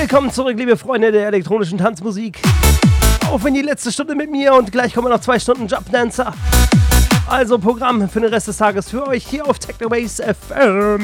Willkommen zurück, liebe Freunde der elektronischen Tanzmusik. Auf in die letzte Stunde mit mir und gleich kommen noch 2 Stunden Jump Dancer. Also Programm für den Rest des Tages für euch hier auf Technobase FM.